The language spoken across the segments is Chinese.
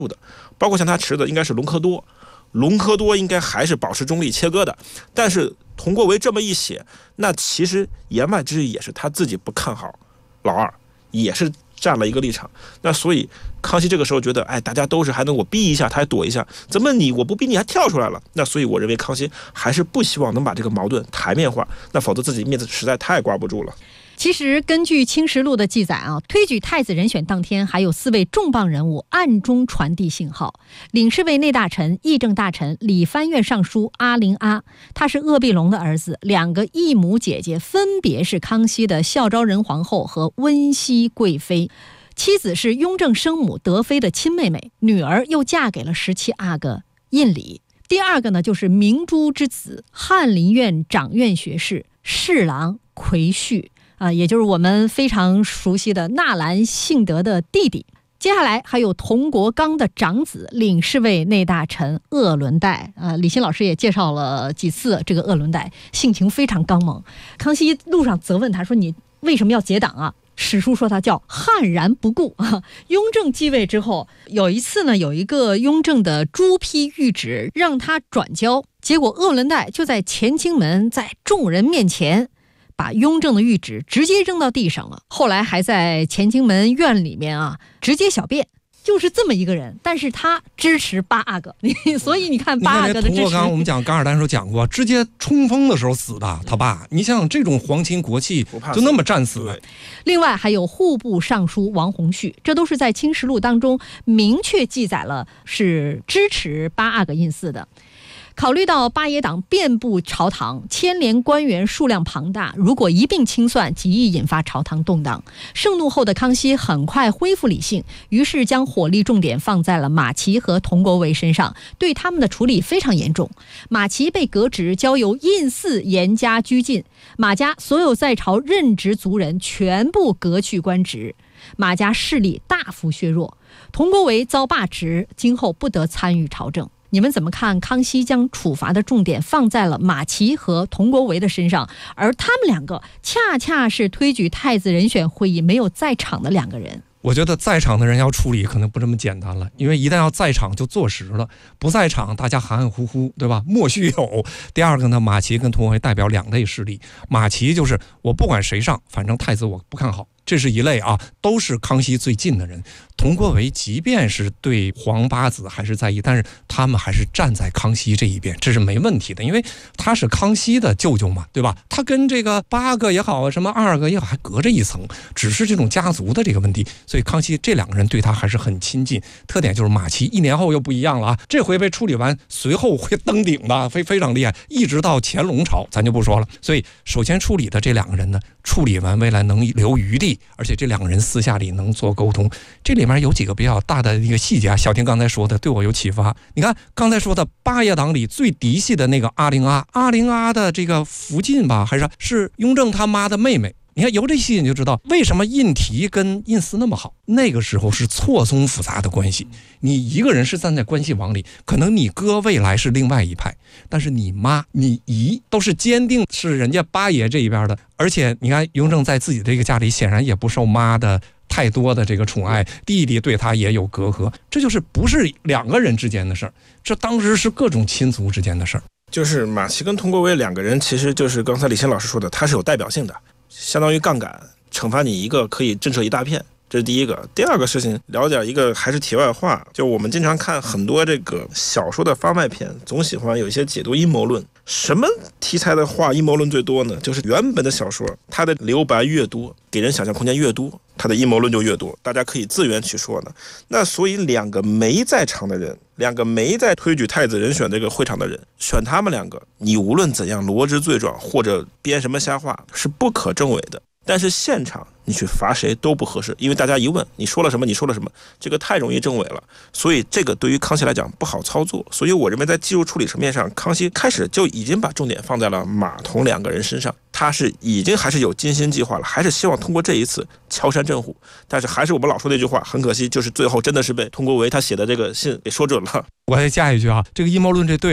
的，包括像他持的应该是隆科多，隆科多应该还是保持中立切割的，但是佟国维这么一写，那其实言外之意也是他自己不看好老二，也是站了一个立场。那所以康熙这个时候觉得，大家都是还能我逼一下，他还躲一下，怎么我不逼你还跳出来了？那所以我认为康熙还是不希望能把这个矛盾台面化，那否则自己面子实在太挂不住了。 其实根据《清实录》的记载啊，推举太子人选当天，还有4位重磅人物暗中传递信号。领侍卫内大臣、议政大臣理藩院尚书阿陵阿，他是鄂必龙的儿子，2个异母姐姐分别是康熙的孝昭仁皇后和温熹贵妃。妻子是雍正生母德妃的亲妹妹，女儿又嫁给了17阿哥胤礼。第2个呢，就是明珠之子翰林院掌院学士侍郎魁绪。也就是我们非常熟悉的纳兰性德的弟弟。接下来还有佟国刚的长子领侍卫内大臣鄂伦岱。李欣老师也介绍了几次这个鄂伦岱，性情非常刚猛。康熙路上责问他说：“你为什么要结党啊？”史书说他叫悍然不顾。雍正继位之后，有一次呢，有一个雍正的朱批谕旨让他转交，结果鄂伦岱就在乾清门在众人面前把雍正的谕旨直接扔到地上了，后来还在乾清门院里面直接小便，就是这么一个人。但是他支持8阿哥，所以你看8阿哥的支持。 佟国刚我们讲噶尔丹时候讲过，直接冲锋的时候死的他爸。你想想这种皇亲国戚就那么战死了。 另外还有户部尚书王弘绪，这都是在《清实录》当中明确记载了是支持8阿哥胤祀的。考虑到八爷党遍布朝堂，牵连官员数量庞大，如果一并清算，极易引发朝堂动荡。盛怒后的康熙很快恢复理性，于是将火力重点放在了马齐和佟国维身上，对他们的处理非常严重。马齐被革职，交由胤祀严加拘禁，马家所有在朝任职族人全部革去官职，马家势力大幅削弱。佟国维遭罢职，今后不得参与朝政。你们怎么看康熙将处罚的重点放在了马齐和佟国维的身上，而他们2个恰恰是推举太子人选会议没有在场的2个人？ 我觉得在场的人要处理可能不这么简单了，因为一旦要在场就坐实了，不在场大家含含糊糊，对吧？莫须有。第2个呢，马齐跟佟国维代表2类势力，马齐就是我不管谁上，反正太子我不看好，这是一类啊，都是康熙最近的人。佟国维即便是对皇八子还是在意，但是他们还是站在康熙这一边，这是没问题的，因为他是康熙的舅舅嘛，对吧？他跟这个8个也好，什么2个也好，还隔着一层，只是这种家族的这个问题。所以康熙这2个人对他还是很亲近。特点就是马齐1年后又不一样了啊，这回被处理完，随后会登顶的，非常厉害，一直到乾隆朝咱就不说了。所以首先处理的这2个人呢，处理完未来能留余地，而且这2个人私下里能做沟通。这里面有几个比较大的一个细节啊，小婷刚才说的对我有启发。你看刚才说的八爷党里最嫡系的那个阿陵阿的这个福晋吧，还是雍正他妈的妹妹。你看由这细节你就知道为什么胤禔跟胤祀那么好。那个时候是错综复杂的关系，你一个人是站在关系网里，可能你哥未来是另外一派，但是你妈你姨都是坚定是人家八爷这一边的。而且你看雍正在自己这个家里显然也不受妈的太多的这个宠爱，弟弟对他也有隔阂，这就是不是2个人之间的事儿，这当时是各种亲族之间的事儿。 就是马齐跟佟国维2个人，其实就是刚才李欣老师说的，他是有代表性的，相当于杠杆，惩罚你一个可以震慑一大片，这是第一个。第2个事情了解一个还是题外话，就我们经常看很多这个小说的番外篇，总喜欢有一些解读阴谋论。什么题材的话阴谋论最多呢？就是原本的小说它的留白越多，给人想象空间越多，它的阴谋论就越多，大家可以自圆其说呢。那所以2个没在场的人，2个没在推举太子人选这个会场的人，选他们2个，你无论怎样罗织罪状或者编什么瞎话是不可证伪的。但是现场你去罚谁都不合适，因为大家一问你说了什么，这个太容易证伪了，所以这个对于康熙来讲不好操作。所以我认为在技术处理层面上，康熙开始就已经把重点放在了马佟2个人身上，他是已经还是有精心计划了，还是希望通过这一次敲山震虎。但是还是我们老说那句话，很可惜，就是最后真的是被佟国维他写的这个信给说准了。 我再加一句啊，这个阴谋论这对啊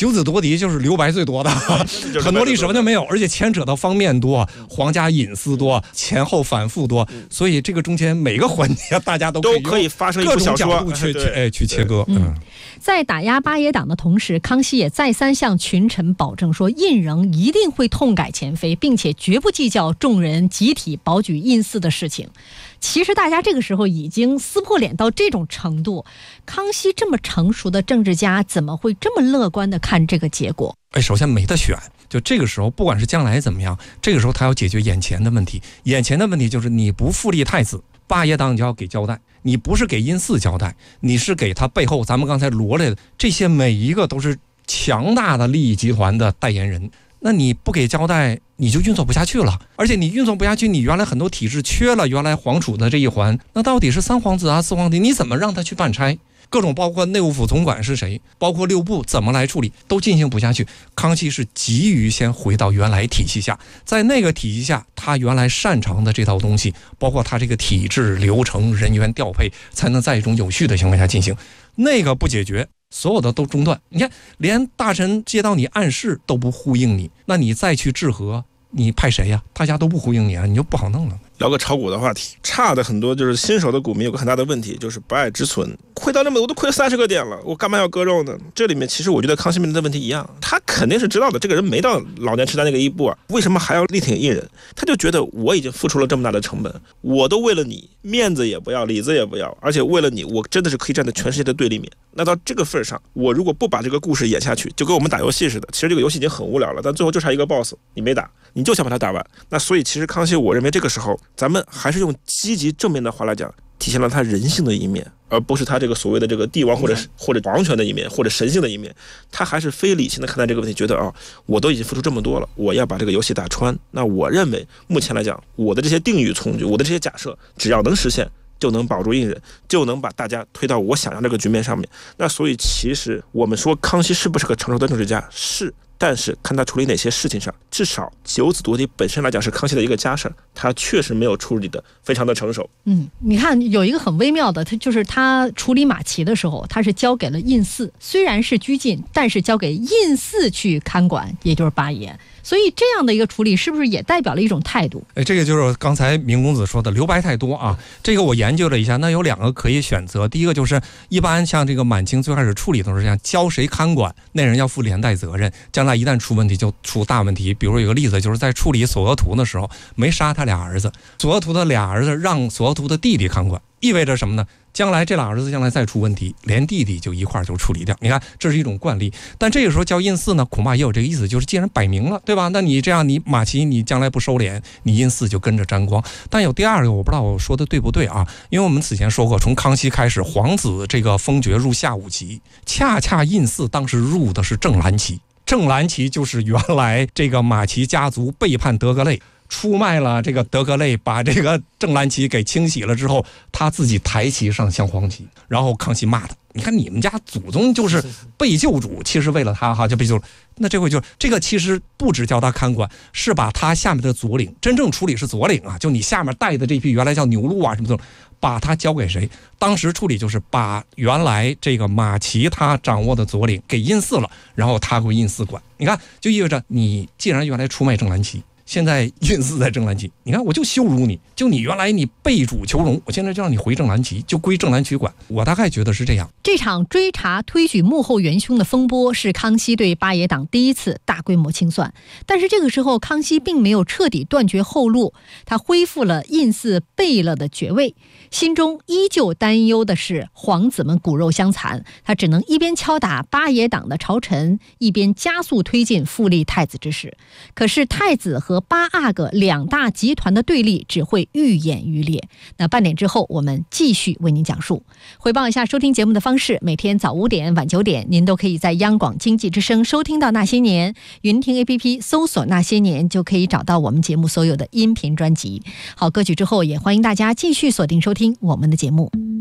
九子夺嫡就是留白最多的，很多历史完全没有，而且牵扯到方面多，皇家隐私多，前后反复多，所以这个中间每个环节大家都可以发生一部小说， 各种角度去切割。 在打压八爷党的同时，康熙也再三向群臣保证说，胤禛一定会痛改前非，并且绝不计较众人集体保举胤祀的事情。其实大家这个时候已经撕破脸到这种程度，康熙这么成熟的政治家怎么会这么乐观的看这个结果？ 首先没得选，就这个时候不管是将来怎么样，这个时候他要解决眼前的问题。眼前的问题就是你不复立太子，八爷党你就要给交代，你不是给胤祀交代，你是给他背后咱们刚才罗列的这些每一个都是强大的利益集团的代言人，那你不给交代，你就运作不下去了。而且你运作不下去，你原来很多体制缺了原来皇储的这一环，那到底是三皇子啊四皇帝，你怎么让他去办差？各种包括内务府总管是谁，包括六部怎么来处理，都进行不下去。康熙是急于先回到原来体系下，在那个体系下，他原来擅长的这套东西，包括他这个体制流程人员调配，才能在一种有序的情况下进行。那个不解决，所有的都中断。你看，连大臣接到你暗示都不呼应你，那你再去治和，你派谁呀？大家都不呼应你啊，你就不好弄了。 聊个炒股的话题，差的很多，就是新手的股民有个很大的问题，就是不爱止损，亏到那么多，我都亏了30个点了，我干嘛要割肉呢？这里面其实我觉得康熙面临的问题一样，他肯定是知道的，这个人没到老年痴呆那个一步啊，为什么还要力挺胤人？他就觉得我已经付出了这么大的成本，我都为了你面子也不要，里子也不要，而且为了你，我真的是可以站在全世界的对立面。那到这个份上，我如果不把这个故事演下去，就跟我们打游戏似的，其实这个游戏已经很无聊了，但最后就差一个 boss， 你没打，你就想把它打完。那所以其实康熙，我认为这个时候咱们还是用积极正面的话来讲，体现了他人性的一面，而不是他这个所谓的这个帝王或者皇权的一面，或者神性的一面。他还是非理性的看待这个问题，觉得我都已经付出这么多了，我要把这个游戏打穿。那我认为目前来讲，我的这些定语从句，我的这些假设，只要能实现，就能保住胤人，就能把大家推到我想要这个局面上面。那所以其实我们说康熙是不是个成熟的政治家，是，但是看他处理哪些事情上，至少九子夺嫡本身来讲是康熙的一个家事，他确实没有处理的非常的成熟。 你看有一个很微妙的，他就是他处理马齐的时候，他是交给了胤祀，虽然是拘禁，但是交给胤祀去看管，也就是八爷。所以这样的一个处理是不是也代表了一种态度？ 这个就是刚才明公子说的留白太多啊。这个我研究了一下，那有2个可以选择。第一个就是一般像这个满清最开始处理都是这样，交谁看管，那人要负连带责任，将来一旦出问题就出大问题。比如有个例子，就是在处理索额图的时候，没杀他俩儿子，索额图的俩儿子让索额图的弟弟看管，意味着什么呢？将来这俩儿子将来再出问题，连弟弟就一块就处理掉。你看，这是一种惯例。但这个时候交胤祀呢，恐怕也有这个意思，就是既然摆明了，对吧？那你这样，你马齐你将来不收敛，你胤祀就跟着沾光。但有第2个，我不知道我说的对不对啊？因为我们此前说过，从康熙开始，皇子这个封爵入下五旗，恰恰胤祀当时入的是正蓝旗。正蓝旗就是原来这个马齐家族背叛德格类，出卖了这个德格类，把这个正蓝旗给清洗了之后，他自己抬旗上镶黄旗，然后康熙骂他，你看你们家祖宗就是被救主，其实为了他就被救了。那这回就这个其实不只叫他看管，是把他下面的左领，真正处理是左领啊，就你下面带的这批原来叫牛鹿啊什么的，把他交给谁？当时处理就是把原来这个马齐他掌握的左领给胤祀了，然后他归胤祀管。你看，就意味着你既然原来出卖正蓝旗，现在胤祀在正蓝旗，你看我就羞辱你，就你原来你背主求荣，我现在就让你回正蓝旗，就归正蓝旗管。我大概觉得是这样。 这场追查推举幕后元凶的风波是康熙对八爷党第一次大规模清算，但是这个时候康熙并没有彻底断绝后路，他恢复了胤祀背了的爵位，心中依旧担忧的是皇子们骨肉相残，他只能一边敲打八爷党的朝臣，一边加速推进复立太子之事。可是太子和八阿哥2大集团的对立只会愈演愈烈。那半点之后我们继续为您讲述。回报一下收听节目的方式，每天早5点晚9点您都可以在央广经济之声收听到那些年，云听 APP 搜索那些年就可以找到我们节目所有的音频专辑。好，歌曲之后也欢迎大家继续锁定收听我们的节目。